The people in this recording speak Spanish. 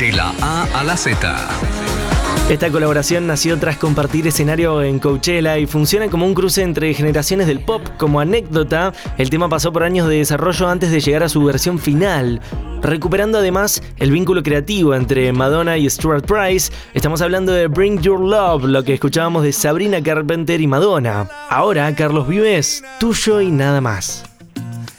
De la A a la Z. Esta colaboración nació tras compartir escenario en Coachella y funciona como un cruce entre generaciones del pop. Como anécdota, el tema pasó por años de desarrollo antes de llegar a su versión final, recuperando además el vínculo creativo entre Madonna y Stuart Price. Estamos hablando de Bring Your Love, lo que escuchábamos de Sabrina Carpenter y Madonna. Ahora, Carlos Vives, Tuyo y Nada Más.